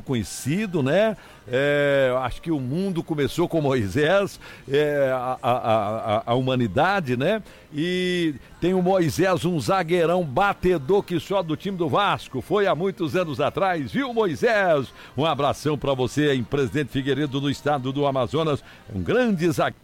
conhecido, né? Acho que o mundo começou com Moisés, a humanidade, né? E tem o Moisés, um zagueirão batedor que só do time do Vasco, foi há muitos anos atrás, viu, Moisés? Um abração pra você em Presidente Figueiredo, no estado do Amazonas, um grande zagueiro.